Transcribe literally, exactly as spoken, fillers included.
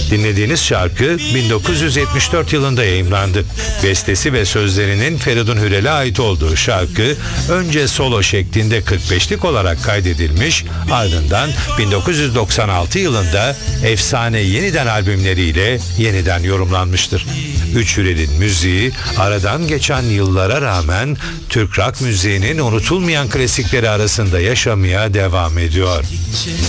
Dinlediğiniz şarkı bin dokuz yüz yetmiş dört yılında yayımlandı. Bestesi ve sözlerinin Feridun Hürel'e ait olduğu şarkı önce solo şeklinde kırk beşlik olarak kaydedilmiş, ardından bin dokuz yüz doksan altı yılında Efsane Yeniden albümleriyle yeniden yorumlanmıştır. Üç Hürel'in müziği aradan geçen yıllara rağmen Türk rock müziğinin unutulmayan klasikleri arasında yaşamaya devam ediyor.